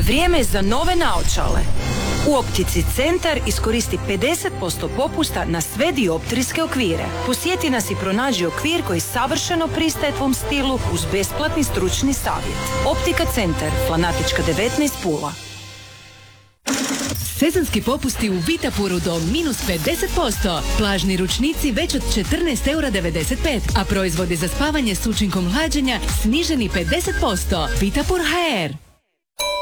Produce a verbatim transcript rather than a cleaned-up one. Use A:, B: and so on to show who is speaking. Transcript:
A: Vrijeme je za nove naočale. U Optici Centar iskoristi pedeset posto popusta na sve dioptrijske okvire. Posjeti nas i pronađi okvir koji savršeno pristaje tvom stilu uz besplatni stručni savjet. Optika Centar, Flanatička devetnaest, Pula.
B: Sezonski popusti u Vitapuru do minus pedeset posto. Plažni ručnici već od četrnaest eura devedeset pet, a proizvodi za spavanje s učinkom hlađenja sniženi pedeset posto. Vitapur ha er.